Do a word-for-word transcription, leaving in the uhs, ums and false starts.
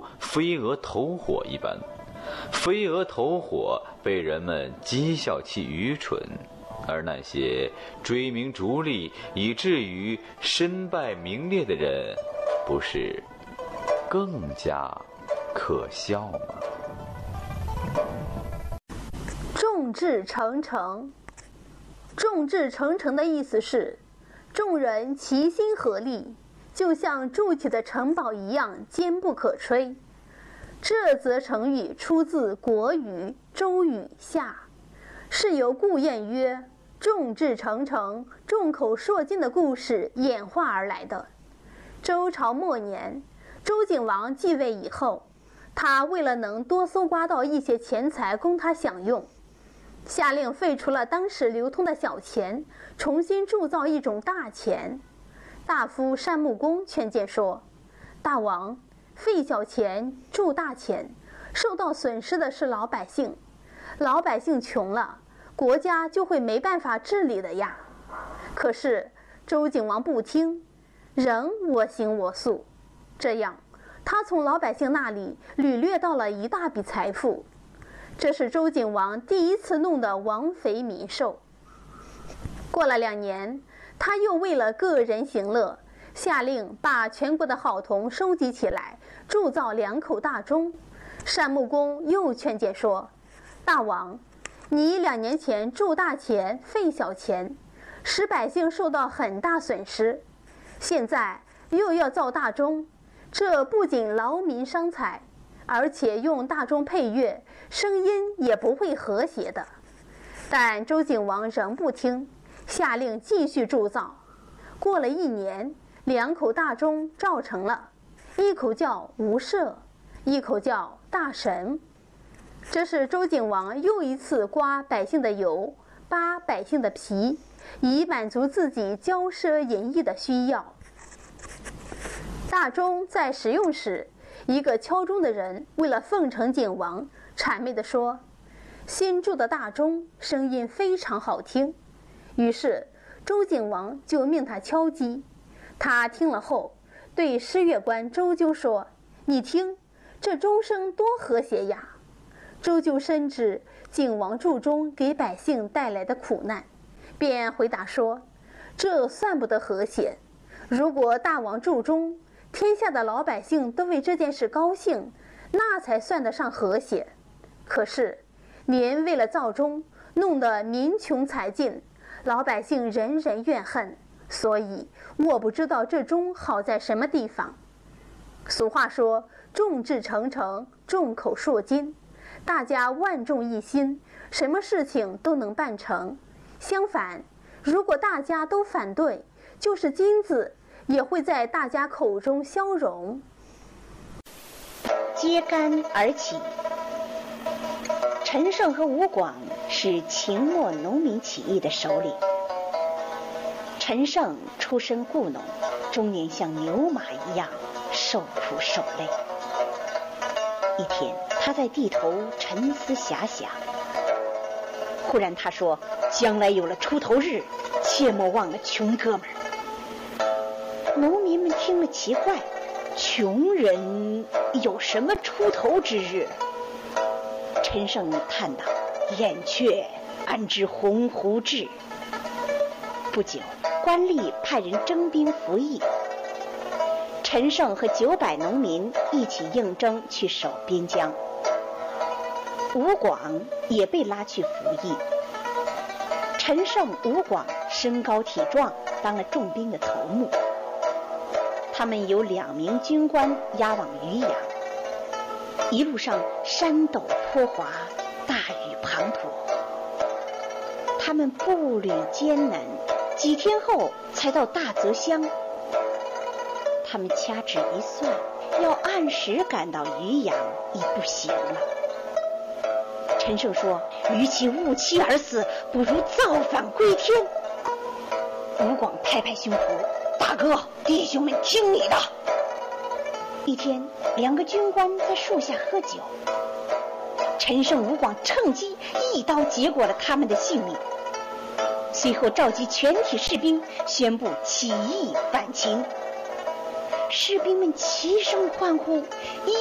如飞蛾投火一般。飞蛾投火被人们讥笑其愚蠢，而那些追名逐利以至于身败名裂的人，不是更加可笑吗？ 众志成城。众志成城的意思是，众人齐心合力，就像筑起的城堡一样坚不可摧。这则成语出自《国语·周语下》，是由顾晏曰“众志成城，众口铄金”的故事演化而来的。周朝末年，周景王继位以后，他为了能多搜刮到一些钱财供他享用，下令废除了当时流通的小钱，重新铸造一种大钱。大夫单穆公劝谏说：“大王，废小钱铸大钱，受到损失的是老百姓，老百姓穷了，国家就会没办法治理的呀。”可是周景王不听，仍我行我素，这样他从老百姓那里掳掠到了一大笔财富。这是周景王第一次弄得王肥民瘦。过了两年，他又为了个人行乐，下令把全国的好铜收集起来，铸造两口大钟。单穆公又劝谏说：“大王，你两年前铸大钱废小钱，使百姓受到很大损失，现在又要造大钟，这不仅劳民伤财，而且用大钟配乐，声音也不会和谐的。”但周景王仍不听，下令继续铸造。过了一年，两口大钟造成了，一口叫无赦，一口叫大神。这是周景王又一次刮百姓的油，扒百姓的皮，以满足自己骄奢淫逸的需要。大钟在使用时，一个敲钟的人为了奉承景王，谄媚地说：“新铸的大钟声音非常好听。”于是周景王就命他敲击。他听了后，对诗乐官周究说：“你听，这钟声多和谐呀！”周究深知景王铸钟给百姓带来的苦难，便回答说：“这算不得和谐。如果大王铸钟，天下的老百姓都为这件事高兴，那才算得上和谐。可是您为了造钟，弄得民穷财尽，老百姓人人怨恨，所以我不知道这钟好在什么地方。”俗话说：“众志成城，众口铄金。”大家万众一心，什么事情都能办成。相反，如果大家都反对，就是金子也会在大家口中消融。 揭竿而起。陈胜和吴广是秦末农民起义的首领。陈胜出身雇农，终年像牛马一样受苦受累。一天，他在地头沉思遐想，忽然他说：“将来有了出头日，切莫忘了穷哥们儿。”农民们听了奇怪，穷人有什么出头之日？陈胜叹道：“燕雀安知鸿鹄志？”不久，官吏派人征兵服役，陈胜和九百农民一起应征去守边疆。吴广也被拉去服役。陈胜、吴广身高体壮，当了重兵的头目。他们有两名军官押往渔阳。一路上山陡坡滑，大雨滂沱，他们步履艰难，几天后才到大泽乡。他们掐指一算，要按时赶到渔阳已不行了。陈胜说：“与其误期而死，不如造反归天。”吴广拍拍胸脯：“大哥，弟兄们听你的。”一天，两个军官在树下喝酒，陈胜、吴广趁机一刀结果了他们的性命。随后召集全体士兵，宣布起义反秦。士兵们齐声欢呼，